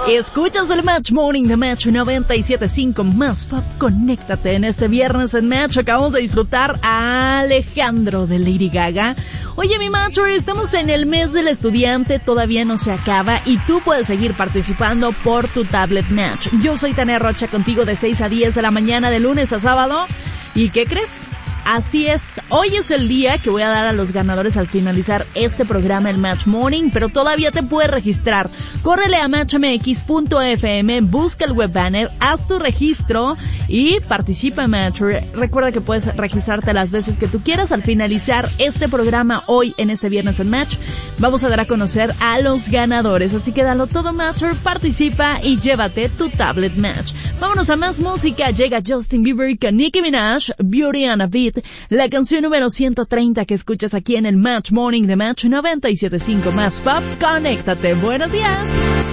Escuchas el Match Morning de Match 97.5 más pop. Conéctate en este viernes en Match. Acabamos de disfrutar a Alejandro de Lady Gaga. Oye, mi Matcher, estamos en el mes del estudiante, todavía no se acaba y tú puedes seguir participando por tu tablet Match. Yo soy Tania Rocha contigo de 6 a 10 de la mañana de lunes a sábado. ¿Y qué crees? Así es, hoy es el día que voy a dar a los ganadores al finalizar este programa, el Match Morning, pero todavía te puedes registrar. Córrele a matchmx.fm, busca el web banner, haz tu registro y participa en Match. Recuerda que puedes registrarte las veces que tú quieras. Al finalizar este programa hoy, en este viernes en Match, vamos a dar a conocer a los ganadores. Así que dalo todo, Matcher, participa y llévate tu tablet Match. Vámonos a más música. Llega Justin Bieber con Nicki Minaj, Beauty and a Beat, la canción número 130 que escuchas aquí en el Match Morning de Match 97.5 más pop. Conéctate. Buenos días.